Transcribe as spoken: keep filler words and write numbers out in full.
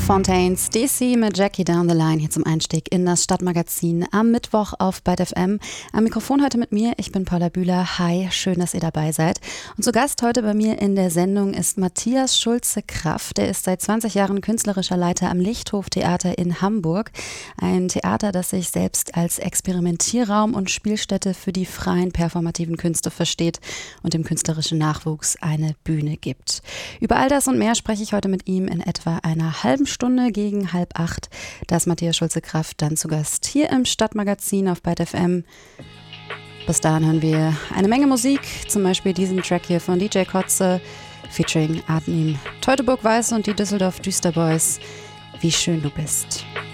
Fontaines, D C mit Jackie Down the Line hier zum Einstieg in das Stadtmagazin am Mittwoch auf Byte F M. Am Mikrofon heute mit mir, ich bin Paula Bühler. Hi, schön, dass ihr dabei seid. Und zu Gast heute bei mir in der Sendung ist Matthias Schulze-Kraft. Der ist seit zwanzig Jahren künstlerischer Leiter am Lichthof-Theater in Hamburg. Ein Theater, das sich selbst als Experimentierraum und Spielstätte für die freien performativen Künste versteht und dem künstlerischen Nachwuchs eine Bühne gibt. Über all das und mehr spreche ich heute mit ihm in etwa einer halben Stunde gegen halb acht. Da ist Matthias Schulze-Kraft dann zu Gast hier im Stadtmagazin auf Byte F M. Bis dahin hören wir eine Menge Musik, zum Beispiel diesen Track hier von D J Kotze featuring Artnim, Teutoburg Weiß und die Düsseldorf Düsterboys. Wie schön du bist.